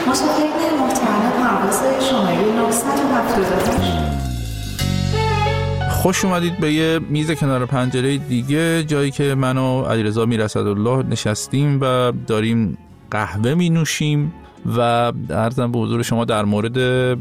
مسافرین محترم پرواز شماره 978. خوش اومدید به یه میز کنار پنجره دیگه، جایی که من و علیرضا میراسدالله نشستیم و داریم قهوه می نوشیم و عرضم به حضور شما در مورد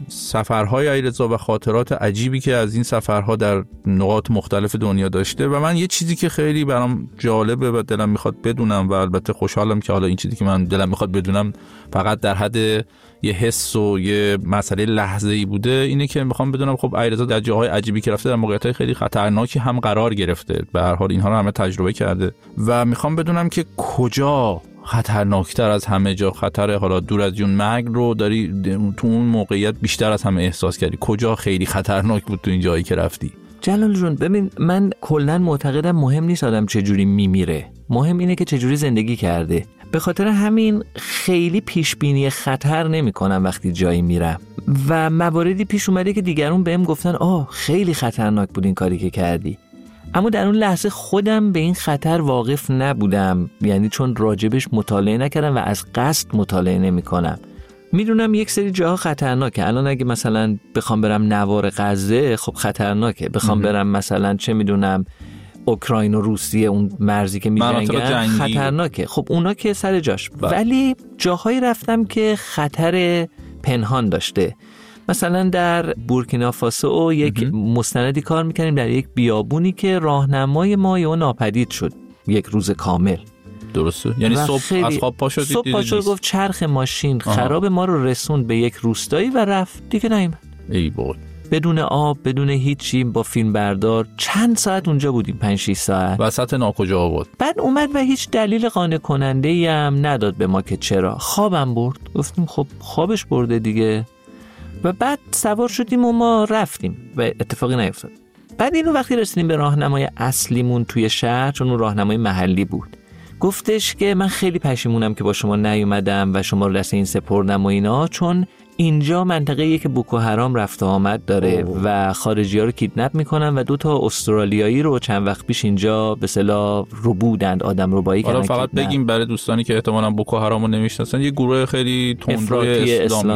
سفرهای علیرضا و خاطرات عجیبی که از این سفرها در نقاط مختلف دنیا داشته. و من یه چیزی که خیلی برام جالبه و دلم میخواد بدونم و البته خوشحالم که حالا این چیزی که من دلم میخواد بدونم فقط در حد یه حس و یه مسئله لحظه‌ای بوده، اینه که میخوام بدونم خب علیرضا در جاهای عجیبی که رفته در موقعیت‌های خیلی خطرناکی هم قرار گرفته، به هر حال اینها رو همه تجربه کرده و میخوام بدونم که کجا خطرناکتر از همه جا خطر حالا دور از جون مرگ رو داری تو اون موقعیت بیشتر از همه احساس کردی؟ کجا خیلی خطرناک بود تو این جایی که رفتی؟ جلال جون ببین، من کلاً معتقدم مهم نیست آدم چجوری میمیره، مهم اینه که چجوری زندگی کرده. به خاطر همین خیلی پیش بینی خطر نمی‌کنم وقتی جایی میرم و مواردی پیش اومده که دیگرون بهم گفتن خیلی خطرناک بود این کاری که کردی، اما در اون لحظه خودم به این خطر واقف نبودم، یعنی چون راجبش مطالعه نکردم و از قصد مطالعه نمی‌کنم. میدونم یک سری جاها خطرناکه. الان اگه مثلا بخوام برم نوار غزه، خب خطرناکه. بخوام برم مثلا چه میدونم اوکراین و روسیه، اون مرزی که میجنگن، خطرناکه. خب اونا که سر جاش، ولی جاهایی رفتم که خطر پنهان داشته. مثلا در بورکینافاسو یک مستندی کار میکنیم در یک بیابونی که راهنمای ما یهو ناپدید شد یک روز کامل. درسته؟ یعنی صبح از خواب پا شدید؟ صبح پا شد گفت چرخ ماشین خراب، ما رو رسوند به یک روستایی و رفت دیگه نیومد. ای بابا، بدون آب، بدون هیچی، با فیلم بردار چند ساعت اونجا بودیم، 5-6 ساعت وسط ناکجا بود. بعد اومد و هیچ دلیل قانع کننده‌ای هم نداد به ما که چرا. خوابم برد. گفتیم خب خوابش برده دیگه. و بعد سوار شدیم و ما رفتیم و اتفاقی نیفتاد. بعد اینو وقتی رسیدیم به راهنمای اصلیمون توی شهر، چون اون راهنمای محلی بود، گفتش که من خیلی پشیمونم که با شما نیومدم و شما رو دست این سپردم و اینا، چون اینجا منطقه‌ایه که بوکو حرام رفت و آمد داره و خارجی‌ها رو کیدنپ میکنن و 2 استرالیایی رو چند وقت پیش اینجا به اصطلاح ربودند، آدم ربایی کردن. فقط بگیم برای دوستانی که احتمالاً بوکو حرام رو نمیشناسن، یه گروه خیلی تندروی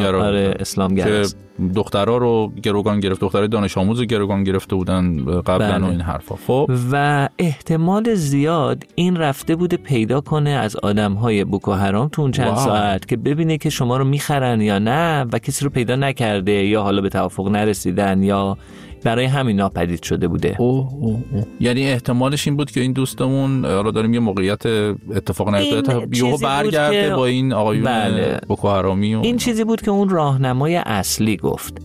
اسلامگرا که دخترها رو گروگان گرفت، دخترای دانش آموز رو گروگان گرفته بودن قبلا و این حرفا. خب و احتمال زیاد این رفته بوده پیدا کنه از آدم‌های بوکو حرام تو اون چند ساعت که ببینه که شما رو میخرن یا نه، و کسی رو پیدا نکرده یا حالا به توافق نرسیدن یا برای همین ناپدید شده بوده. یعنی احتمالش این بود که این دوستمون حالا داریم یه موقعیت اتفاق نیفتاده یهو برگرده با این آقایون بوکو حرامی این چیزی بود که اون راهنمای اصلی گفت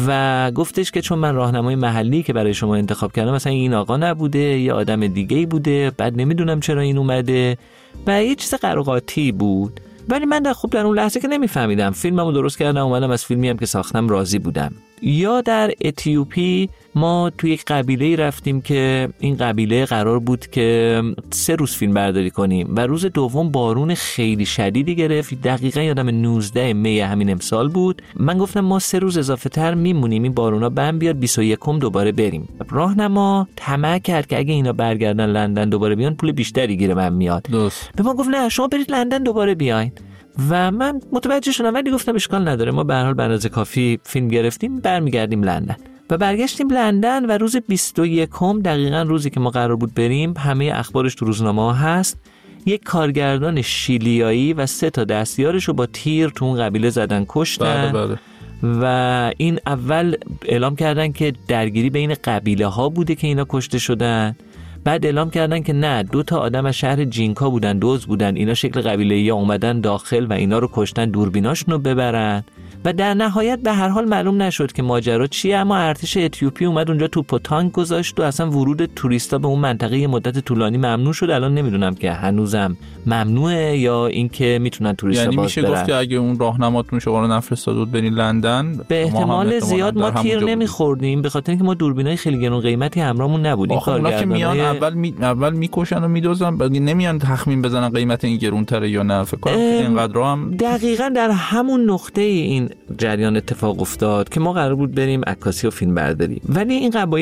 و گفتش که چون من راهنمای محلی که برای شما انتخاب کردم مثلا این آقا نبوده یا آدم دیگه‌ای بوده، بعد نمیدونم چرا این اومده و یه چیز قراقاتی بود. ولی من در اون لحظه که نمیفهمیدم، فیلممو درست کردم، اومدم از فیلمی هم که ساختم راضی بودم. یا در اتیوپی ما توی یک قبیله رفتیم که این قبیله قرار بود که 3 روز فیلم برداری کنیم و روز دوم بارون خیلی شدیدی گرفت. دقیقاً یادم 19 می همین امسال بود. من گفتم ما 3 روز اضافه تر میمونیم، این بارونا بند بیاد 21 دوباره بریم. راهنما طمع کرد که اگه اینا برگردن لندن دوباره بیان پول بیشتری گیره من میاد. به ما گفت نه شما برید لندن دوباره بیاین و من متوجه شدم، ولی گفتم اشکال نداره، ما به هر حال به اندازه کافی فیلم گرفتیم، برمیگردیم لندن. و برگشتیم لندن و روز 21 دقیقاً روزی که ما قرار بود بریم، همه اخبارش تو روزنامه هست، یک کارگردان شیلیایی و 3 دستیارش رو با تیر تو اون قبیله زدن کشتن. بله. و این اول اعلام کردن که درگیری بین قبیله ها بوده که اینا کشته شدن، بعد اعلام کردن که نه 2 آدم از شهر جینکا بودن، دوز بودن، اینا شکل قبیله‌ای اومدن داخل و اینا رو کشتن دوربیناشونو ببرن و در نهایت به هر حال معلوم نشد که ماجرا چیه، اما ارتش اتیوپی اومد اونجا توپ و تانک گذاشت و اصلا ورود توریستا به اون منطقه یه مدت طولانی ممنوع شد. الان نمیدونم که هنوزم ممنوعه یا اینکه میتونن توریستا یعنی باز برن. یعنی میشه گفت که اگه اون راهنماتون شما رو نفرستاد بود برین لندن، به احتمال زیاد ما تیر نمیخوردیم، به خاطر اینکه ما دوربینای خیلی گرون قیمتی همراهمون نبود. این کارگردانای اول میکشن و میدوزن، بعد نمیان تخمین بزنن قیمت این گرونتره یا نه. فکر کنم اینقدر هم دقیقاً در همون نقطه این جریان اتفاق افتاد که ما قرار بود بریم عکاسی و فیلم برداری، ولی این